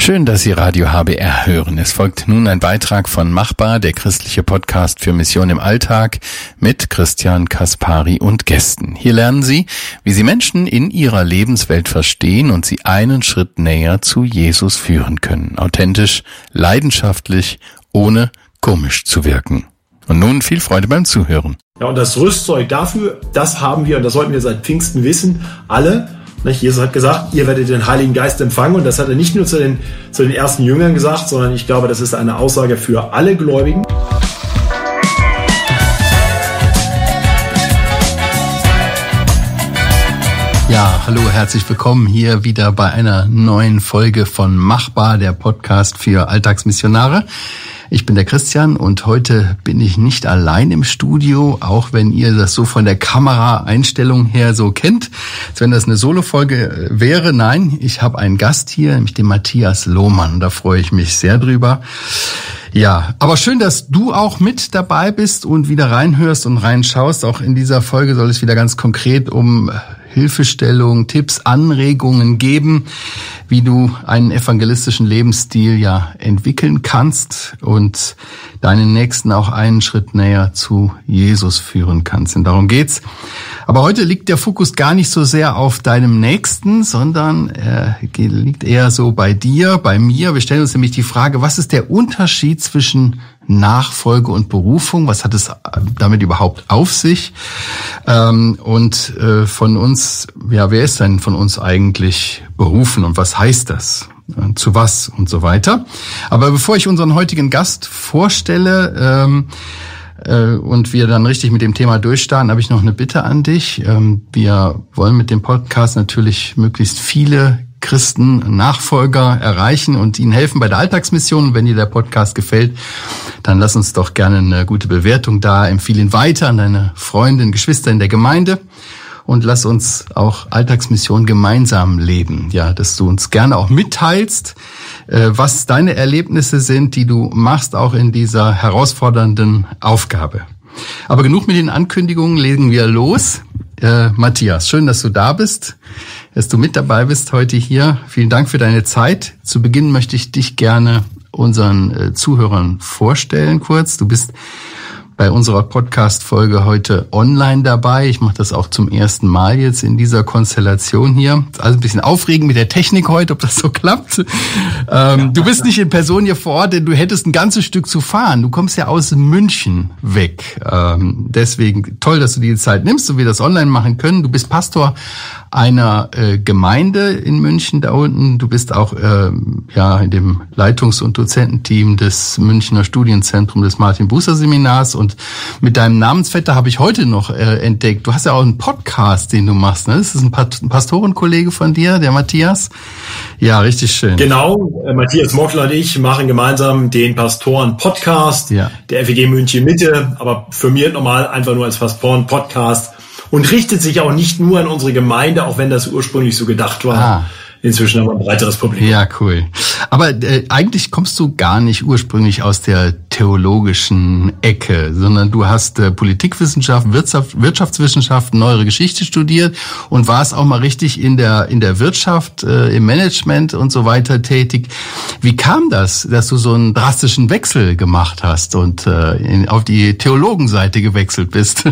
Schön, dass Sie Radio HBR hören. Es folgt nun ein Beitrag von Machbar, der christliche Podcast für Mission im Alltag mit Christian Kaspari und Gästen. Hier lernen Sie, wie Sie Menschen in ihrer Lebenswelt verstehen und sie einen Schritt näher zu Jesus führen können. Authentisch, leidenschaftlich, ohne komisch zu wirken. Und nun viel Freude beim Zuhören. Ja, und das Rüstzeug dafür, das haben wir, und das sollten wir seit Pfingsten wissen, alle. Jesus hat gesagt, ihr werdet den Heiligen Geist empfangen, und das hat er nicht nur zu den ersten Jüngern gesagt, sondern ich glaube, das ist eine Aussage für alle Gläubigen. Ja, hallo, herzlich willkommen hier wieder bei einer neuen Folge von Machbar, der Podcast für Alltagsmissionare. Ich bin der Christian und heute bin ich nicht allein im Studio, auch wenn ihr das so von der Kameraeinstellung her so kennt, als wenn das eine Solo-Folge wäre. Nein, ich habe einen Gast hier, nämlich den Matthias Lohmann. Da freue ich mich sehr drüber. Ja, aber schön, dass du auch mit dabei bist und wieder reinhörst und reinschaust. Auch in dieser Folge soll es wieder ganz konkret um Hilfestellung, Tipps, Anregungen geben, wie du einen evangelistischen Lebensstil ja entwickeln kannst und deinen Nächsten auch einen Schritt näher zu Jesus führen kannst. Und darum geht's. Aber heute liegt der Fokus gar nicht so sehr auf deinem Nächsten, sondern liegt eher so bei dir, bei mir. Wir stellen uns nämlich die Frage, was ist der Unterschied zwischen Nachfolge und Berufung? Was hat es damit überhaupt auf sich? Und von uns, ja, wer ist denn von uns eigentlich berufen und was heißt das? Zu was und so weiter. Aber bevor ich unseren heutigen Gast vorstelle und wir dann richtig mit dem Thema durchstarten, habe ich noch eine Bitte an dich. Wir wollen mit dem Podcast natürlich möglichst viele Christen, Nachfolger erreichen und ihnen helfen bei der Alltagsmission. Wenn dir der Podcast gefällt, dann lass uns doch gerne eine gute Bewertung da, empfehle ihn weiter an deine Freunde, Geschwister in der Gemeinde und lass uns auch Alltagsmission gemeinsam leben. Ja, dass du uns gerne auch mitteilst, was deine Erlebnisse sind, die du machst, auch in dieser herausfordernden Aufgabe. Aber genug mit den Ankündigungen, legen wir los. Matthias, schön, dass du da bist, dass du mit dabei bist heute hier. Vielen Dank für deine Zeit. Zu Beginn möchte ich dich gerne unseren Zuhörern vorstellen kurz. Du bist bei unserer Podcast-Folge heute online dabei. Ich mache das auch zum ersten Mal jetzt in dieser Konstellation hier. Also ein bisschen aufregend mit der Technik heute, ob das so klappt. Du bist nicht in Person hier vor Ort, denn du hättest ein ganzes Stück zu fahren. Du kommst ja aus München weg. Deswegen toll, dass du dir die Zeit nimmst und wir das online machen können. Du bist Pastor einer Gemeinde in München da unten. Du bist auch in dem Leitungs- und Dozententeam des Münchner Studienzentrums des Martin-Bucer-Seminars. Und mit deinem Namensvetter habe ich heute noch entdeckt, du hast ja auch einen Podcast, den du machst, ne? Das ist ein Pastorenkollege von dir, der Matthias. Ja, richtig schön. Genau, Matthias Mockler und ich machen gemeinsam den Pastoren-Podcast, der FEG München Mitte, aber für mich normal einfach nur als Pastoren-Podcast und richtet sich auch nicht nur an unsere Gemeinde, auch wenn das ursprünglich so gedacht war. Inzwischen aber ein breiteres Problem. Ja, cool. Aber eigentlich kommst du gar nicht ursprünglich aus der theologischen Ecke, sondern du hast Politikwissenschaft, Wirtschaftswissenschaften, neuere Geschichte studiert und warst auch mal richtig in der Wirtschaft, im Management und so weiter tätig. Wie kam das, dass du so einen drastischen Wechsel gemacht hast und auf die Theologenseite gewechselt bist?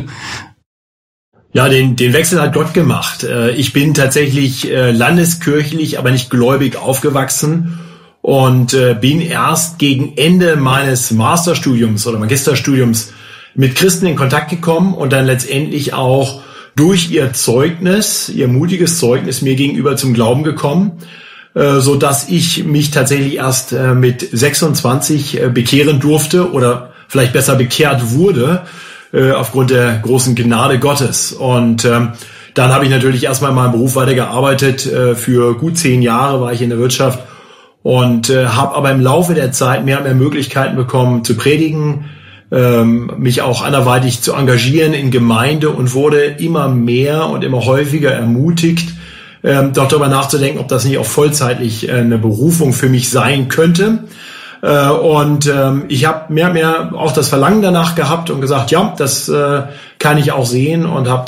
Ja, den Wechsel hat Gott gemacht. Ich bin tatsächlich landeskirchlich, aber nicht gläubig aufgewachsen und bin erst gegen Ende meines Masterstudiums oder Magisterstudiums mit Christen in Kontakt gekommen und dann letztendlich auch durch ihr Zeugnis, ihr mutiges Zeugnis mir gegenüber zum Glauben gekommen, so dass ich mich tatsächlich erst mit 26 bekehren durfte oder vielleicht besser bekehrt wurde, aufgrund der großen Gnade Gottes. Und dann habe ich natürlich erstmal in meinem Beruf weitergearbeitet. Für gut 10 Jahre war ich in der Wirtschaft und habe aber im Laufe der Zeit mehr und mehr Möglichkeiten bekommen zu predigen, mich auch anderweitig zu engagieren in Gemeinde und wurde immer mehr und immer häufiger ermutigt, doch darüber nachzudenken, ob das nicht auch vollzeitlich eine Berufung für mich sein könnte. Und ich habe mehr und mehr auch das Verlangen danach gehabt und gesagt, ja, das kann ich auch sehen und habe